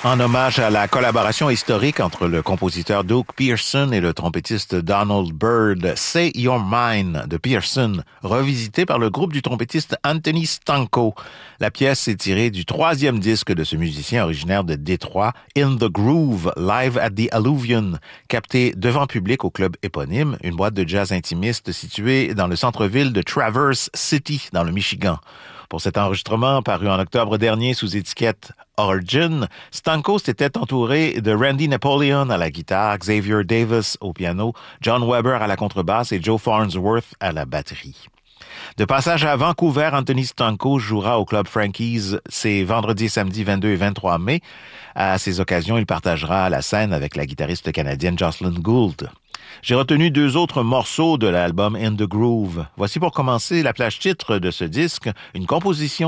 En hommage à la collaboration historique entre le compositeur Doug Pearson et le trompettiste Donald Byrd, Say You're Mine de Pearson, revisité par le groupe du trompettiste Anthony Stanko. La pièce est tirée du 3e disque de ce musicien originaire de Détroit, In the Groove, Live at the Alluvion, capté devant public au club éponyme, une boîte de jazz intimiste située dans le centre-ville de Traverse City, dans le Michigan. Pour cet enregistrement, paru en octobre dernier sous étiquette Origin, Stanko s'était entouré de Randy Napoleon à la guitare, Xavier Davis au piano, John Weber à la contrebasse et Joe Farnsworth à la batterie. De passage à Vancouver, Anthony Stanko jouera au Club Frankie's ces vendredis et samedis 22 et 23 mai. À ces occasions, il partagera la scène avec la guitariste canadienne Jocelyn Gould. J'ai retenu 2 autres morceaux de l'album In the Groove. Voici pour commencer la plage titre de ce disque, une composition